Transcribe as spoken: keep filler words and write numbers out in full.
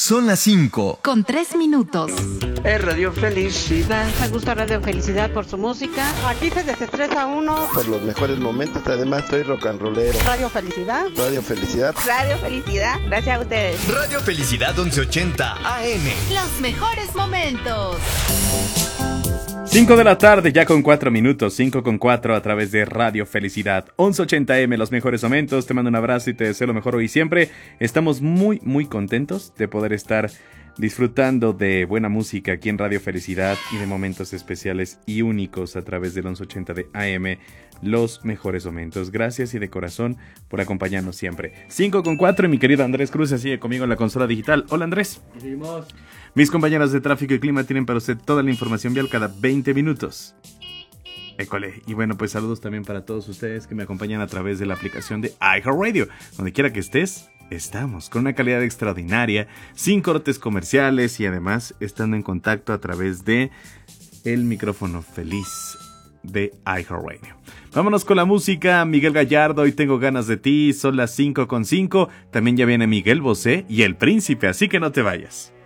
Son las cinco. Con tres minutos. Es Radio Felicidad. Me gusta Radio Felicidad por su música. Aquí se desestresa uno. Por los mejores momentos, además soy rock and rollero. Radio Felicidad. Radio Felicidad. Radio Felicidad, gracias a ustedes. Radio Felicidad once ochenta A M. Los mejores momentos. cinco de la tarde, ya con cuatro minutos, cinco con cuatro a través de Radio Felicidad, once ochenta A M, los mejores momentos. Te mando un abrazo y te deseo lo mejor hoy y siempre. Estamos muy, muy contentos de poder estar disfrutando de buena música aquí en Radio Felicidad y de momentos especiales y únicos a través del once ochenta de A M, los mejores momentos. Gracias y de corazón por acompañarnos siempre. cinco con cuatro y mi querido Andrés Cruz sigue conmigo en la consola digital. Hola Andrés. Seguimos. Mis compañeros de tráfico y clima tienen para usted toda la información vial cada veinte minutos. École. Y bueno, pues saludos también para todos ustedes que me acompañan a través de la aplicación de iHeartRadio. Donde quiera que estés, estamos con una calidad extraordinaria, sin cortes comerciales y además estando en contacto a través de el micrófono feliz de iHeartRadio. Vámonos con la música. Miguel Gallardo, Hoy tengo ganas de ti. Son las cinco con cinco. También ya viene Miguel Bosé y El Príncipe, así que no te vayas.